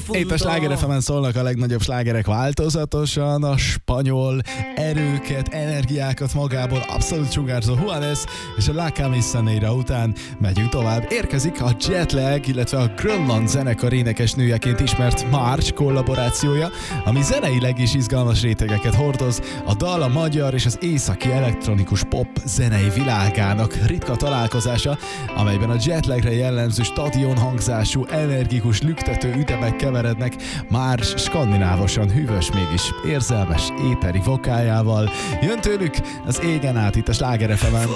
Itt a Sláger FM-en szólnak a legnagyobb slágerek változatosan, a spanyol erőket, energiákat magából abszolút sugárzó Juanes és a La Camisaneira után megyünk tovább. Érkezik a Jetlag, illetve a Grönland zenekar énekesnőjeként ismert March kollaborációja, ami zeneileg is izgalmas rétegeket hordoz. A dal a magyar és az északi elektronikus pop zenei világának ritka találkozása, amelyben a Jetlagre jellemző stadion hangzású, energikus, lüktető ütemek keverednek March skandinávosan hűvös, mégis érzelmes, éteri vokájával. Jön tőlük az égen át itt a Sláger FM-en.